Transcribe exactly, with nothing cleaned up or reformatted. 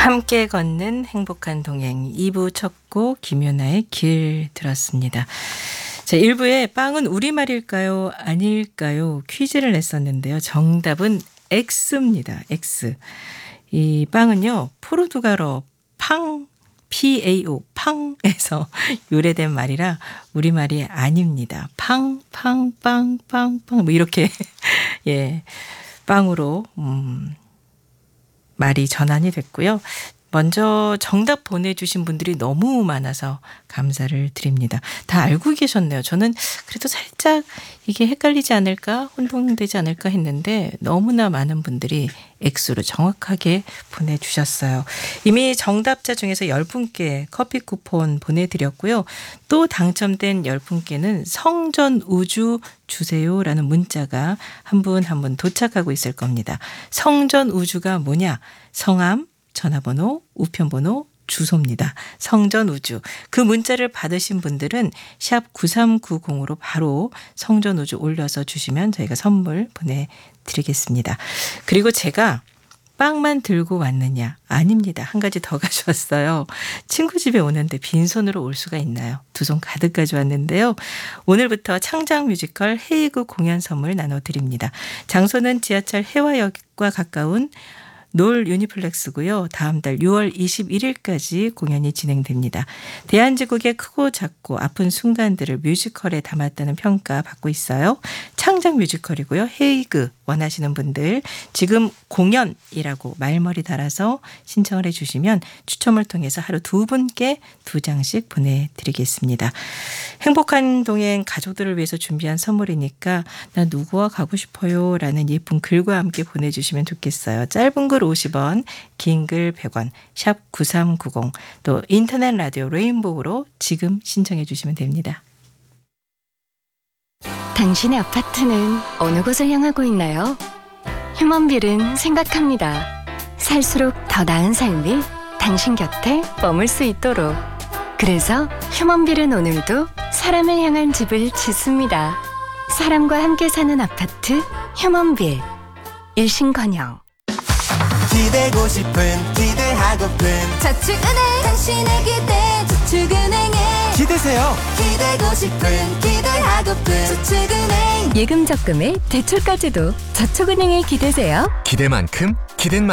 함께 걷는 행복한 동행 이 부 첫 곡 김연아의 길 들었습니다. 자, 일 부에 빵은 우리말일까요? 아닐까요? 퀴즈를 냈었는데요. 정답은 X입니다. X. 이 빵은요. 포르투갈어 팡, 피에이오, 팡에서 유래된 말이라 우리말이 아닙니다. 팡, 팡, 빵, 빵, 빵 뭐 이렇게 예, 빵으로 음, 말이 전환이 됐고요. 먼저 정답 보내주신 분들이 너무 많아서 감사를 드립니다. 다 알고 계셨네요. 저는 그래도 살짝 이게 헷갈리지 않을까 혼동되지 않을까 했는데 너무나 많은 분들이 X로 정확하게 보내주셨어요. 이미 정답자 중에서 열 분께 커피 쿠폰 보내드렸고요. 또 당첨된 열 분께는 성전 우주 주세요라는 문자가 한 분 한 분 도착하고 있을 겁니다. 성전 우주가 뭐냐? 성함, 전화번호, 우편번호, 주소입니다. 성전우주. 그 문자를 받으신 분들은 샵 구삼구공으로 바로 성전우주 올려서 주시면 저희가 선물 보내드리겠습니다. 그리고 제가 빵만 들고 왔느냐? 아닙니다. 한 가지 더 가져왔어요. 친구 집에 오는데 빈손으로 올 수가 있나요? 두 손 가득 가져왔는데요. 오늘부터 창작 뮤지컬 헤이그 공연 선물 나눠드립니다. 장소는 지하철 해화역과 가까운 놀 유니플렉스고요. 다음 달 유월 이십일일까지 공연이 진행됩니다. 대한제국의 크고 작고 아픈 순간들을 뮤지컬에 담았다는 평가 받고 있어요. 창작 뮤지컬이고요. 헤이그 원하시는 분들 지금 공연이라고 말머리 달아서 신청을 해주시면 추첨을 통해서 하루 두 분께 두 장씩 보내드리겠습니다. 행복한 동행 가족들을 위해서 준비한 선물이니까 나 누구와 가고 싶어요 라는 예쁜 글과 함께 보내주시면 좋겠어요. 짧은 글 오십 원, 긴 글 백 원, 샵 구삼구공, 또 인터넷 라디오 레인보우로 지금 신청해 주시면 됩니다. 당신의 아파트는 어느 곳을 향하고 있나요? 휴먼빌은 생각합니다. 살수록 더 나은 삶이 당신 곁에 머물 수 있도록. 그래서 휴먼빌은 오늘도 사람을 향한 집을 짓습니다. 사람과 함께 사는 아파트 휴먼빌. 일신건영. 기대고 싶은 기대하고픈 저축은행 당신의 기대 저축은행에 기대세요. 기대고 싶은 기대하고픈 저축은행 예금 적금에 대출까지도 저축은행에 기대세요. 기대만큼 기댄